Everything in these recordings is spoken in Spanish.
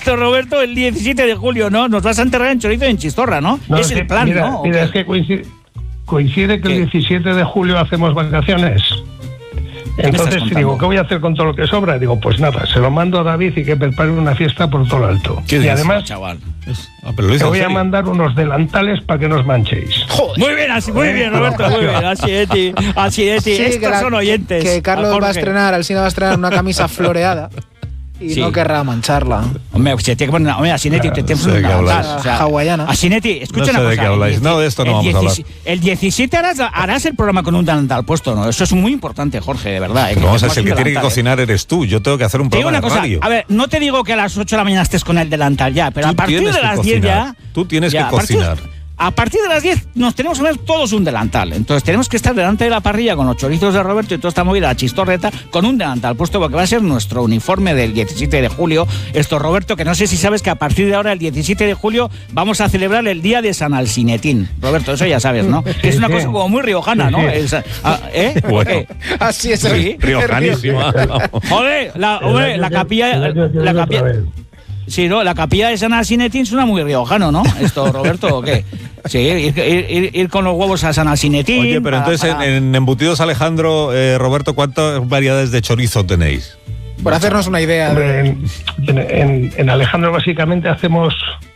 esto, Roberto, el 17 de julio, ¿no? Nos vas a enterrar en chorizo y en chistorra, ¿no? Es el plan, mira, ¿no? Mira, es que coincide que el 17 de julio hacemos vacaciones. Entonces digo, ¿qué voy a hacer con todo lo que sobra? Digo, pues nada, se lo mando a David y que prepare una fiesta por todo lo alto. Y además, chaval? te voy a mandar unos delantales para que no os manchéis. Joder. Muy bien, muy bien, Roberto, muy bien. Así de ti. Estos son oyentes. Que Carlos va a estrenar, Alsina va a estrenar una camisa floreada. Y no querrá mancharla. Hombre, se tiene que poner. Hombre, a Sinetti te tenemos una o sea, hawaiana. A Sinetti, escucha una cosa. No sé de qué habláis. No, de esto no vamos a hablar. El 17 harás el programa con un delantal puesto, ¿no? Eso es muy importante, Jorge, de verdad. Vamos a decir, el que tiene que cocinar eres tú. Yo tengo que hacer un programa de radio. A ver, no te digo que a las 8 de la mañana estés con el delantal ya, pero a partir de las 10 ya. Tú tienes que cocinar. A partir de las 10 nos tenemos que ver todos un delantal. Entonces tenemos que estar delante de la parrilla con los chorizos de Roberto y toda esta movida, la chistorreta, con un delantal puesto, porque va a ser nuestro uniforme del 17 de julio. Esto, Roberto, que no sé si sabes que a partir de ahora, el 17 de julio, vamos a celebrar el Día de San Alsinetín. Roberto, eso ya sabes, ¿no? Que es una cosa como muy riojana, ¿no? Bueno, así es. Riojanísima. Joder, la capilla... Sí, ¿no? La capilla de San Alsinetín suena muy riojano, ¿no? Esto, Roberto, ¿o qué? Sí, ir con los huevos a San Alsinetín. Oye, pero entonces en Embutidos Alejandro, Roberto, ¿cuántas variedades de chorizo tenéis? Por hacernos una idea. Hombre, en Alejandro básicamente hacemos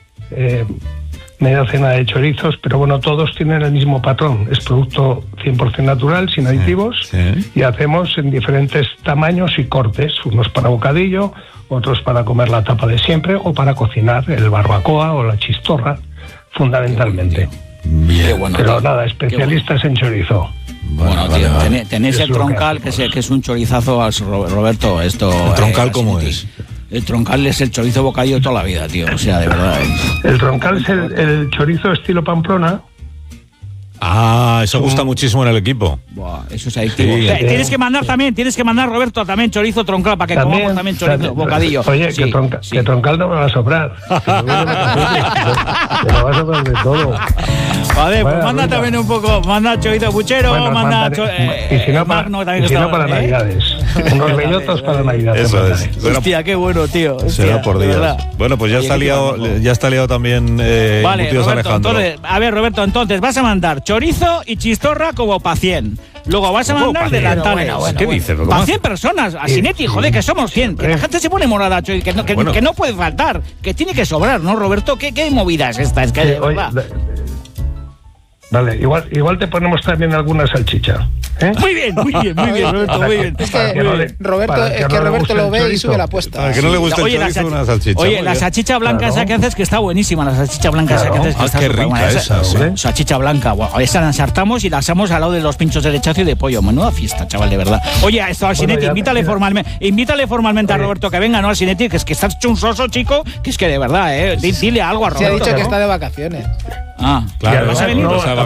media docena de chorizos, pero bueno, todos tienen el mismo patrón. Es producto 100% natural, sin aditivos, y hacemos en diferentes tamaños y cortes, unos para bocadillo, otros para comer la tapa de siempre o para cocinar el barbacoa o la chistorra, fundamentalmente. Bien. Bueno, pero tío, nada, especialistas en chorizo. Bueno, tío, tenéis el troncal, que es un chorizazo, Roberto. Esto, ¿El troncal cómo es? El troncal es el chorizo bocadillo de toda la vida, tío. O sea, de verdad. El troncal es el chorizo estilo Pamplona. Ah, eso gusta muchísimo en el equipo. Buah, eso es adictivo. Sí, tienes que mandar, Roberto, también chorizo troncal, para que comamos también chorizo bocadillo. Oye, sí, que troncal no me va a sobrar. Que me va a sobrar de todo. Vale, pues manda también un poco, manda chorizo buchero, manda y si no para Navidades. Unos bellotos para Navidades. Eso es. Hostia, qué bueno, tío. Hostia, será por días. Bueno, pues ya está liado también vale, Embutidos Roberto, Alejandro. entonces, a ver, Roberto, entonces vas a mandar chorizo y chistorra como para 100. Luego vas a mandar delantales. ¿Qué dices? Para 100 personas. A Sinetti, joder, que somos 100. Que la gente se pone morada, que no puede faltar. Que tiene que sobrar, ¿no, Roberto? ¿Qué movida es esta? Es que de verdad. Vale, igual te ponemos también alguna salchicha. Muy bien, Roberto, muy bien. Es que Roberto lo ve y sube la apuesta. Para que no le guste el chorizo, una salchicha. Oye, la salchicha blanca esa que haces, que está buenísima, la salchicha blanca esa que haces, que está qué rica esa, salchicha blanca, bueno, esa la ensartamos y la asamos al lado de los pinchos de lechazo y de pollo. Menuda fiesta, chaval, de verdad. Oye, esto al Sinetti, invítale formalmente a Roberto que venga, ¿no? Al Sinetti, que es que estás hecho un soso, chico, que es que de verdad, dile algo a Roberto. Se ha dicho que está de vacaciones. Ah, claro, vas a venir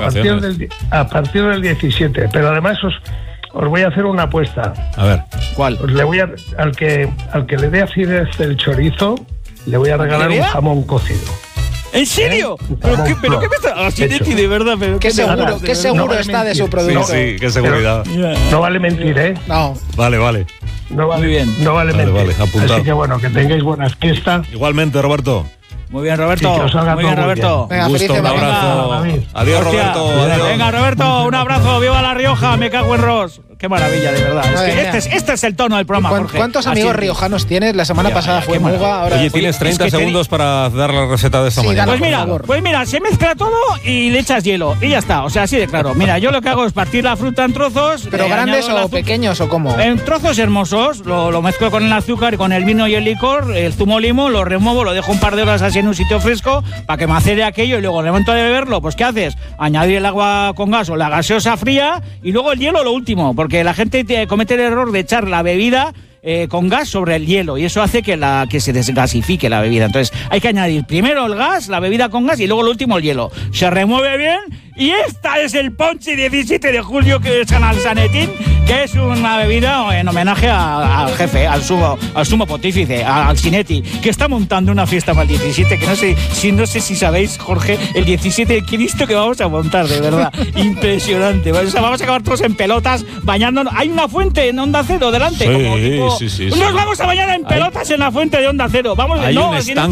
a partir del 17, pero además os voy a hacer una apuesta. A ver, ¿cuál? Al que le dé acidez el chorizo, le voy a regalar un jamón cocido. ¿En serio? ¿Pero qué me está Sinetti, de verdad? Pero qué seguro está de su producto. Sí, qué seguridad. No vale mentir, ¿eh? No. Vale. No vale, muy bien. No vale mentir. Vale, apuntado. Así que bueno, que tengáis buenas fiestas. Igualmente, Roberto. Muy bien, Roberto. Muy bien, Roberto. Venga, gusto, un abrazo. Adiós, Roberto. Adiós. Venga, Roberto, un abrazo. ¡Viva La Rioja! Me cago en Ross. Qué maravilla, de verdad. Es que este es el tono del programa, Jorge. ¿Cuántos amigos riojanos tienes? La semana pasada fue Muga. Ahora Oye, tienes 30 segundos para dar la receta de esta mañana. Pues mira, se mezcla todo y le echas hielo. Y ya está, o sea, así de claro. Mira, yo lo que hago es partir la fruta en trozos. ¿Pero grandes o pequeños o cómo? En trozos hermosos. Lo mezclo con el azúcar, con el vino y el licor, el zumo limón, lo remuevo, lo dejo un par de horas así en un sitio fresco para que macere aquello y luego en el momento de beberlo, pues ¿qué haces? Añadir el agua con gas o la gaseosa fría y luego el hielo lo último, porque la gente comete el error de echar la bebida con gas sobre el hielo y eso hace que se desgasifique la bebida. Entonces hay que añadir primero el gas, la bebida con gas y luego lo último el hielo. Se remueve bien y esta es el ponche 17 de julio que es San Alsinetín, que es una bebida en homenaje al jefe, al sumo pontífice, al Sinetti, que está montando una fiesta para el 17, que no sé si sabéis, Jorge, el 17 de Cristo que vamos a montar, de verdad. Impresionante. O sea, vamos a acabar todos en pelotas, bañándonos. Hay una fuente en Onda Cero delante. Sí. Nos vamos a bañar en pelotas en la fuente de Onda Cero. Vamos, hay un